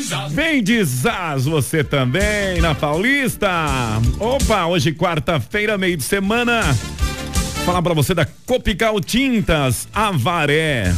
Vem de Zaz você também na Paulista. Opa, hoje quarta-feira, meio de semana. Falar pra você da Copical Tintas Avaré.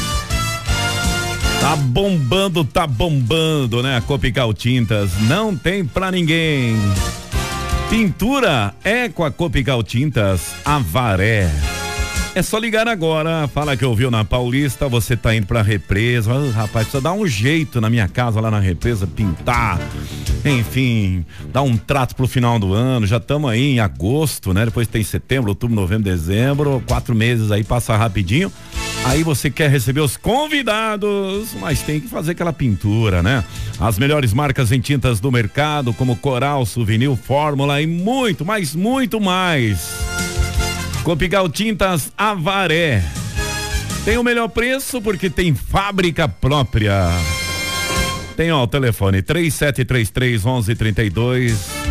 Tá bombando, né? A Copical Tintas não tem pra ninguém. Pintura é com a Copical Tintas Avaré. É só ligar agora, fala que ouviu na Paulista, você tá indo pra Represa, mas, rapaz, precisa dar um jeito na minha casa lá na Represa, pintar, enfim, dar um trato pro final do ano, já estamos aí em agosto, né? Depois tem setembro, outubro, novembro, dezembro, 4 meses aí, passa rapidinho, aí você quer receber os convidados, mas tem que fazer aquela pintura, né? As melhores marcas em tintas do mercado, como Coral, Souvenir, Fórmula e muito, mas muito mais. Copical Tintas Avaré. Tem o melhor preço porque tem fábrica própria. Tem ó, o telefone 3733-1132,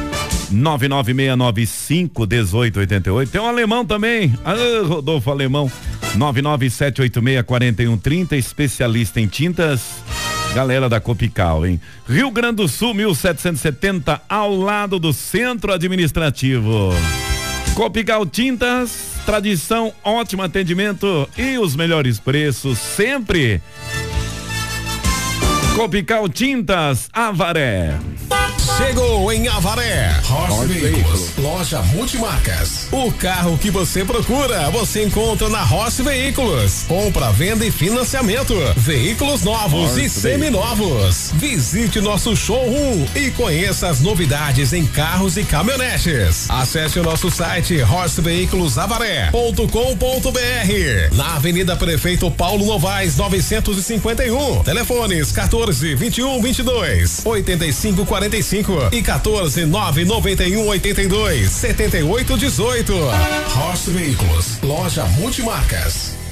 99695-1888. Tem um alemão também. Rodolfo Alemão, 99786-4130, especialista em tintas. Galera da Copical, hein? Rio Grande do Sul, 1770, ao lado do Centro Administrativo. Copical Tintas, tradição, ótimo atendimento e os melhores preços sempre. Copical Tintas Avaré. Chegou em Avaré, Horse Veículos, loja multimarcas. O carro que você procura, você encontra na Horse Veículos. Compra, venda e financiamento. Veículos novos Horse e seminovos. Visite nosso showroom e conheça as novidades em carros e caminhonetes. Acesse o nosso site horseveiculosavaré.com.br. Na Avenida Prefeito Paulo Novaes, 951. Telefones 14-21-22, 85-45 e 14-991-82-78-18. Horse Veículos, loja multimarcas.